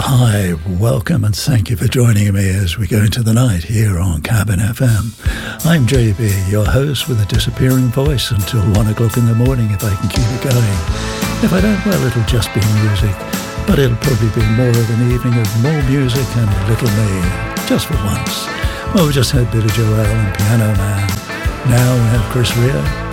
Hi, welcome and thank you for joining me as we go into the night here on Cabin FM. I'm JB, your host with a disappearing voice until 1 o'clock in the morning if I can keep it going. If I don't, well, it'll just be music, but it'll probably be more of an evening of more music and little me, just for once. Well, we just had Billy Joel and Piano Man. Now we have Chris Rea